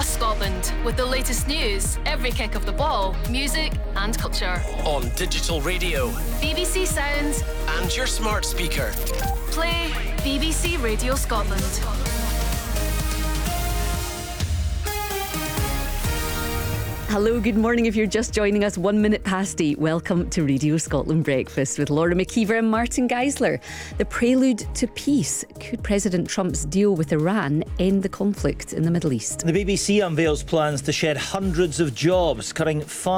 across Scotland with the latest news, every kick of the ball, music and culture. On digital radio, BBC Sounds and your smart speaker. Play BBC Radio Scotland. Hello, good morning. If you're just joining us, 1 minute past 8, welcome to Radio Scotland Breakfast with Laura McKeever and Martin Geisler. The prelude to peace. Could President Trump's deal with Iran end the conflict in the Middle East? The BBC unveils plans to shed hundreds of jobs, cutting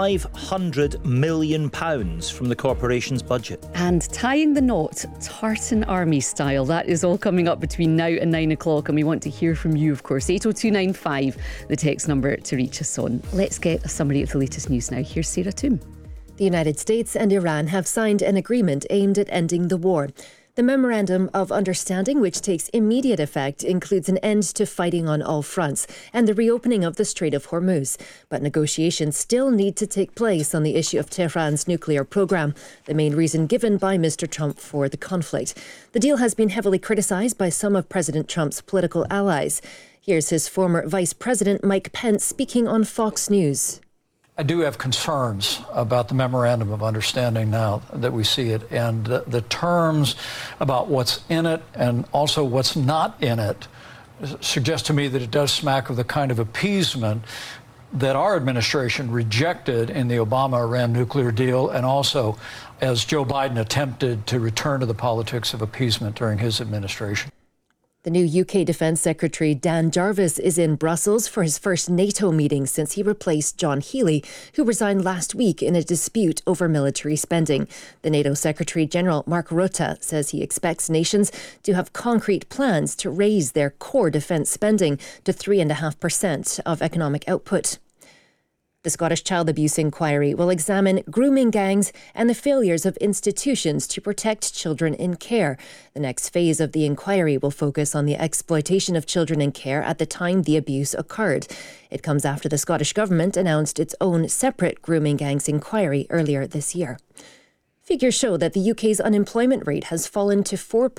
£500 million from the corporation's budget. And tying the knot, Tartan Army style. That is all coming up between now and 9 o'clock, and we want to hear from you, of course. 80295, the text number to reach us on. Let's get a summary of the latest news now. Here's Sarah Toom. The United States and Iran have signed an agreement aimed at ending the war. The Memorandum of Understanding, which takes immediate effect, includes an end to fighting on all fronts and the reopening of the Strait of Hormuz. But negotiations still need to take place on the issue of Tehran's nuclear program, the main reason given by Mr. Trump for the conflict. The deal has been heavily criticised by some of President Trump's political allies. Here's his former Vice President Mike Pence speaking on Fox News. I do have concerns about the Memorandum of Understanding now that we see it, and the terms about what's in it and also what's not in it suggest to me that it does smack of the kind of appeasement that our administration rejected in the Obama-Iran nuclear deal, and also as Joe Biden attempted to return to the politics of appeasement during his administration. The new UK Defence Secretary Dan Jarvis is in Brussels for his first NATO meeting since he replaced John Healey, who resigned last week in a dispute over military spending. The NATO Secretary General Mark Rutte says he expects nations to have concrete plans to raise their core defence spending to 3.5% of economic output. The Scottish Child Abuse Inquiry will examine grooming gangs and the failures of institutions to protect children in care. The next phase of the inquiry will focus on the exploitation of children in care at the time the abuse occurred. It comes after the Scottish Government announced its own separate grooming gangs inquiry earlier this year. Figures show that the UK's unemployment rate has fallen to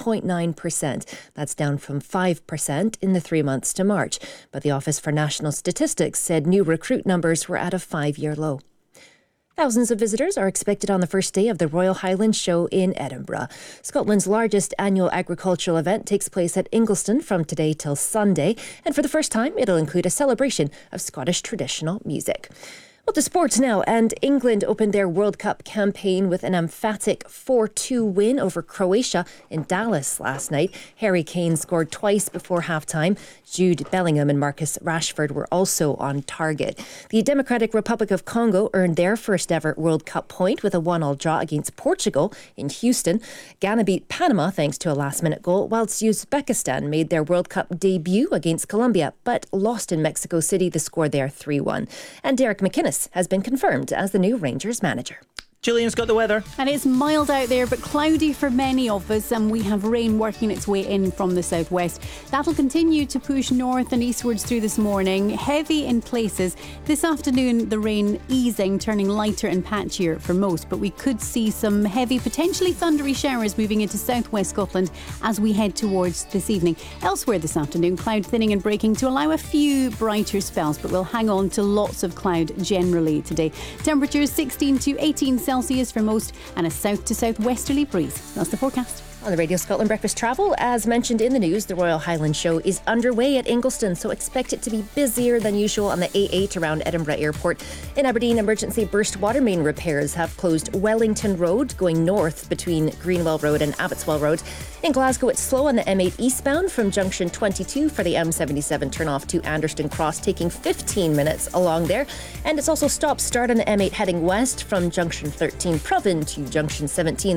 4.9%. That's down from 5% in the 3 months to March. But the Office for National Statistics said new recruit numbers were at a 5-year low. Thousands of visitors are expected on the first day of the Royal Highland Show in Edinburgh. Scotland's largest annual agricultural event takes place at Ingliston from today till Sunday. And for the first time, it'll include a celebration of Scottish traditional music. Well, to sports now, and England opened their World Cup campaign with an emphatic 4-2 win over Croatia in Dallas last night. Harry Kane scored twice before halftime. Jude Bellingham and Marcus Rashford were also on target. The Democratic Republic of Congo earned their first ever World Cup point with a 1-1 draw against Portugal in Houston. Ghana beat Panama thanks to a last-minute goal, whilst Uzbekistan made their World Cup debut against Colombia, but lost in Mexico City, the score there 3-1. And Derek McInnes has been confirmed as the new Rangers manager. Gillian's got the weather. And it's mild out there, but cloudy for many of us, and we have rain working its way in from the southwest. That'll continue to push north and eastwards through this morning, heavy in places. This afternoon, the rain easing, turning lighter and patchier for most, but we could see some heavy, potentially thundery showers moving into southwest Scotland as we head towards this evening. Elsewhere this afternoon, cloud thinning and breaking to allow a few brighter spells, but we'll hang on to lots of cloud generally today. Temperatures 16 to 18 Celsius for most, and a south to southwesterly breeze. That's the forecast. On the Radio Scotland Breakfast Travel, as mentioned in the news, the Royal Highland Show is underway at Ingliston, so expect it to be busier than usual on the A8 around Edinburgh Airport. In Aberdeen, emergency burst water main repairs have closed Wellington Road going north between Greenwell Road and Abbotswell Road. In Glasgow, it's slow on the M8 eastbound from junction 22 for the M77 turn-off to Anderston Cross, taking 15 minutes along there. And it's also stop-start on the M8 heading west from junction 13 Proven to junction 17.